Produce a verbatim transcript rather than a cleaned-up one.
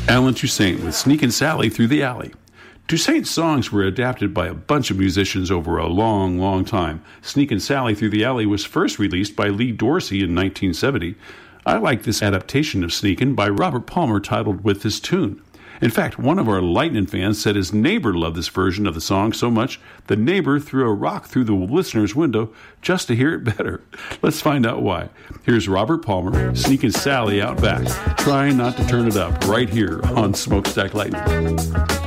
Alan Toussaint with Sneakin' Sally Through the Alley. Toussaint's songs were adapted by a bunch of musicians over a long, long time. Sneakin' Sally Through the Alley was first released by Lee Dorsey in nineteen seventy. I like this adaptation of Sneakin' by Robert Palmer titled With This Tune. In fact, one of our Lightning fans said his neighbor loved this version of the song so much, the neighbor threw a rock through the listener's window just to hear it better. Let's find out why. Here's Robert Palmer, Sneakin' Sally out back, trying not to turn it up right here on Smokestack Lightning.